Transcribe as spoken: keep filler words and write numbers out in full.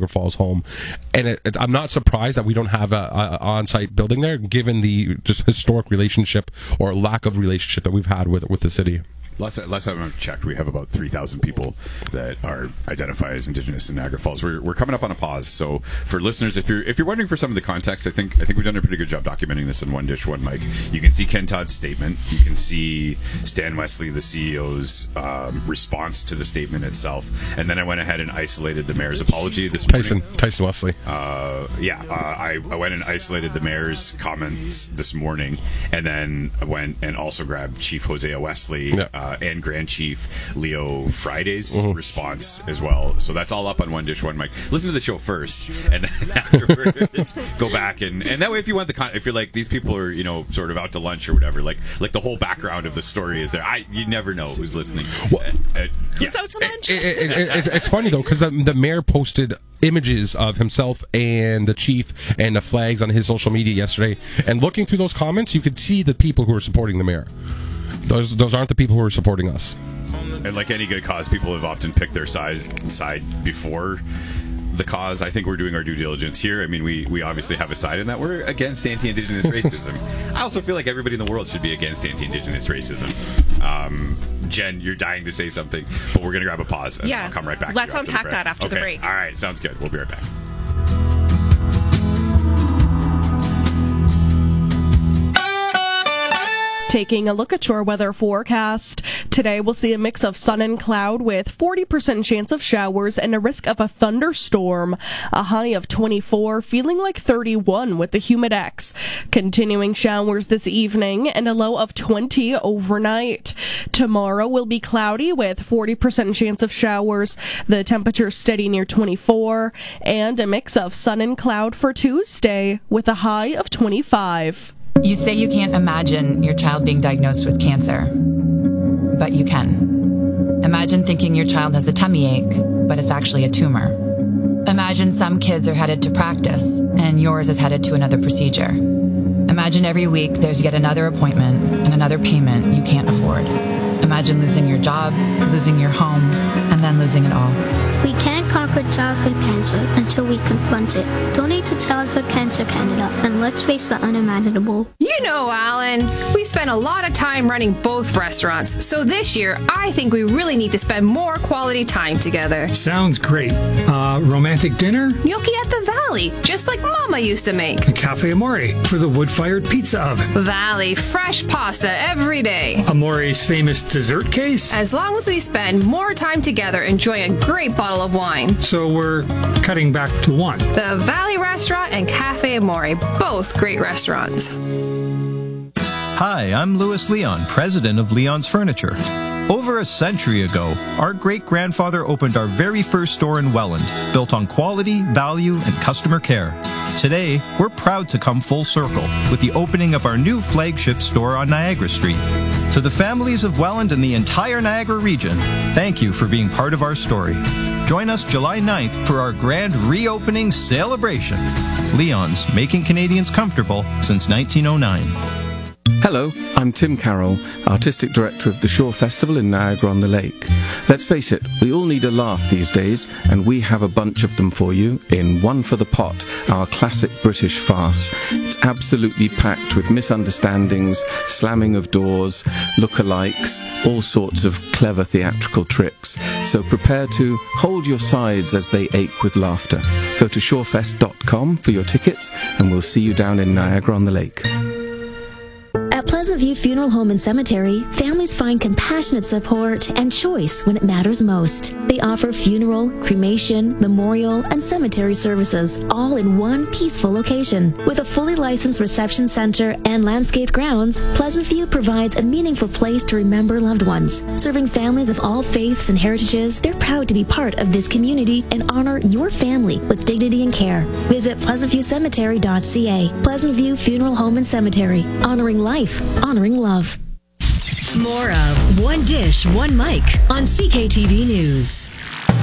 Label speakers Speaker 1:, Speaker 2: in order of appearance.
Speaker 1: Niagara Falls home. And it, it, I'm not surprised that we don't have a, a on-site building there, given the just historic relationship or lack of relationship that we've had with with the city.
Speaker 2: Last, last time I checked, we have about three thousand people that are identified as Indigenous in Niagara Falls. We're, we're coming up on a pause, so for listeners, if you're if you're wondering for some of the context, I think I think we've done a pretty good job documenting this in One Dish, One Mic. You can see Ken Todd's statement. You can see Stan Wesley, the C E O's um, response to the statement itself, and then I went ahead and isolated the mayor's apology this morning.
Speaker 1: Tyson Tyson Wesley.
Speaker 2: Uh, yeah, uh, I, I went and isolated the mayor's comments this morning, and then I went and also grabbed Chief Hosea Wesley. Yeah. Uh, and Grand Chief Leo Friday's mm-hmm. response as well. So that's all up on One Dish, One Mic. Listen to the show first, and then afterwards go back and and that way, if you want the con- if you're like these people are you know sort of out to lunch or whatever, like like the whole background of the story is there. I you never know who's listening.
Speaker 1: Well,
Speaker 2: uh, uh, yeah.
Speaker 3: Who's out to lunch?
Speaker 1: It, it, it, it, it's funny though because the, the mayor posted images of himself and the chief and the flags on his social media yesterday, and looking through those comments, you could see the people who are supporting the mayor. Those those aren't the people who are supporting us.
Speaker 2: And like any good cause, people have often picked their size, side before the cause. I think we're doing our due diligence here. I mean, we, we obviously have a side in that we're against anti-Indigenous racism. I also feel like everybody in the world should be against anti-Indigenous racism. Um, Jen, you're dying to say something, but we're going to grab a pause and
Speaker 3: yeah.
Speaker 2: I'll come right back.
Speaker 3: Let's
Speaker 2: to you after
Speaker 3: unpack
Speaker 2: the
Speaker 3: that after
Speaker 2: okay.
Speaker 3: the break.
Speaker 2: All right, sounds good. We'll be right back.
Speaker 4: Taking a look at your weather forecast. Today we'll see a mix of sun and cloud with forty percent chance of showers and a risk of a thunderstorm. A high of twenty-four, feeling like thirty-one with the Humidex. Continuing showers this evening and a low of twenty overnight. Tomorrow will be cloudy with forty percent chance of showers. The temperature steady near twenty-four and a mix of sun and cloud for Tuesday with a high of twenty-five.
Speaker 5: You say you can't imagine your child being diagnosed with cancer, but you can. Imagine thinking your child has a tummy ache, but it's actually a tumor. Imagine some kids are headed to practice, and yours is headed to another procedure. Imagine every week there's yet another appointment and another payment you can't afford. Imagine losing your job, losing your home, and then losing it all.
Speaker 6: We can't conquer childhood cancer until we confront it. Donate to Childhood Cancer Canada, and let's face the unimaginable.
Speaker 7: You know, Alan, we spend a lot of time running both restaurants, so this year I think we really need to spend more quality time together.
Speaker 8: Sounds great. Uh, romantic dinner?
Speaker 7: Gnocchi at the Valley, just like Mama used to make.
Speaker 8: A Cafe Amore for the wood-fired pizza oven.
Speaker 7: Valley, fresh pasta every day.
Speaker 8: Amore's famous dessert case?
Speaker 7: As long as we spend more time together enjoying a great bottle of wine.
Speaker 8: So we're cutting back to one.
Speaker 7: The Valley Restaurant and Cafe Amore, both great restaurants.
Speaker 9: Hi, I'm Louis Leon, president of Leon's Furniture. Over a century ago, our great-grandfather opened our very first store in Welland, built on quality, value, and customer care. Today, we're proud to come full circle with the opening of our new flagship store on Niagara Street. To the families of Welland and the entire Niagara region, thank you for being part of our story. Join us July ninth for our grand reopening celebration. Leon's, making Canadians comfortable since nineteen oh nine.
Speaker 10: Hello, I'm Tim Carroll, Artistic Director of the Shore Festival in Niagara-on-the-Lake. Let's face it, we all need a laugh these days, and we have a bunch of them for you in One for the Pot, our classic British farce. It's absolutely packed with misunderstandings, slamming of doors, lookalikes, all sorts of clever theatrical tricks. So prepare to hold your sides as they ache with laughter. Go to shorefest dot com for your tickets, and we'll see you down in Niagara-on-the-Lake.
Speaker 11: At Pleasant View Funeral Home and Cemetery, families find compassionate support and choice when it matters most. They offer funeral, cremation, memorial, and cemetery services, all in one peaceful location. With a fully licensed reception center and landscaped grounds, Pleasant View provides a meaningful place to remember loved ones. Serving families of all faiths and heritages, they're proud to be part of this community and honor your family with dignity and care. Visit pleasant view cemetery dot c a. Pleasant View Funeral Home and Cemetery, honoring life, honoring love.
Speaker 12: More of One Dish, One Mic on C K T V News.